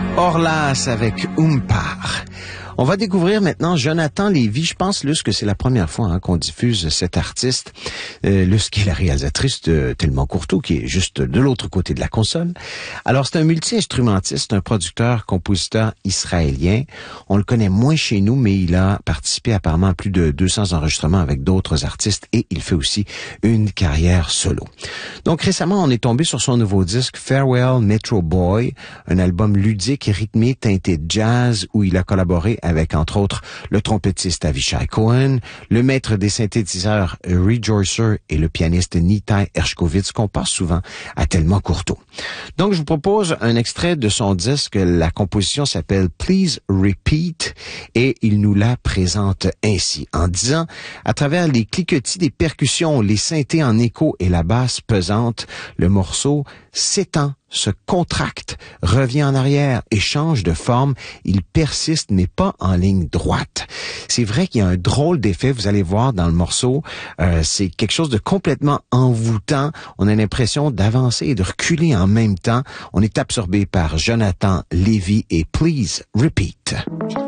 Orlas avec Umpar. On va découvrir maintenant Jonathan Lévy. Je pense, Luce, que c'est la première fois qu'on diffuse cet artiste. Luce, qui est la réalisatrice de Tellement Courteau, qui est juste de l'autre côté de la console. Alors, c'est un multi-instrumentiste, un producteur, compositeur israélien. On le connaît moins chez nous, mais il a participé apparemment à plus de 200 enregistrements avec d'autres artistes et il fait aussi une carrière solo. Donc, récemment, on est tombé sur son nouveau disque Farewell Metro Boy, un album ludique et rythmé teinté de jazz où il a collaboré avec, entre autres, le trompettiste Avishai Cohen, le maître des synthétiseurs Rejoicer et le pianiste Nitai Hershkovitz, qu'on passe souvent à Tellement Courteau. Donc, je vous propose un extrait de son disque. La composition s'appelle Please Repeat et il nous la présente ainsi, en disant, à travers les cliquetis des percussions, les synthés en écho et la basse pesante, le morceau s'étend, se contracte, revient en arrière et change de forme. Il persiste, mais pas en ligne droite. C'est vrai qu'il y a un drôle d'effet, vous allez voir dans le morceau. C'est quelque chose de complètement envoûtant. On a l'impression d'avancer et de reculer en même temps. On est absorbé par Jonathan Lévy et Please Repeat.